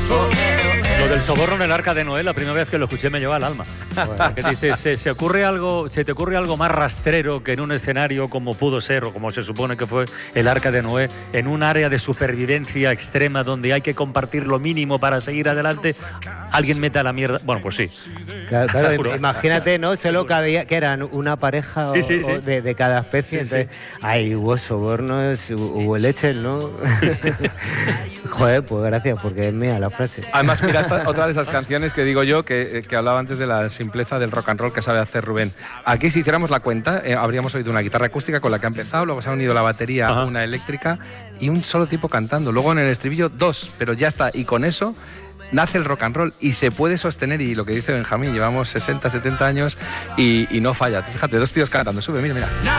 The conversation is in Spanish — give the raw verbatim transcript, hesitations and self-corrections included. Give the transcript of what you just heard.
Lo del soborno en el Arca de Noé, la primera vez que lo escuché me llevó al alma. Bueno, que dice, ¿se, se, ocurre algo, ¿se te ocurre algo más rastrero que en un escenario como pudo ser, o como se supone que fue el Arca de Noé, en un área de supervivencia extrema donde hay que compartir lo mínimo para seguir adelante, alguien mete a la mierda? Bueno, pues sí. Claro, claro, imagínate, ¿no? Solo que había, que eran una pareja sí, sí, sí. O de, de cada especie. Sí, entonces, sí. Ahí hubo sobornos, hubo leche, ¿no? Joder, pues gracias, porque es mía la frase. Además, mira, esta, otra de esas canciones que digo yo, que, que hablaba antes de la simpleza del rock and roll que sabe hacer Rubén. Aquí, si hiciéramos la cuenta, eh, habríamos oído una guitarra acústica con la que ha empezado, luego se ha unido la batería, Ajá. una eléctrica y un solo tipo cantando. Luego en el estribillo, dos, pero ya está. Y con eso nace el rock and roll y se puede sostener, y lo que dice Benjamín, llevamos sesenta, setenta años y, y no falla. Fíjate, dos tíos cantando. Sube, mira, mira.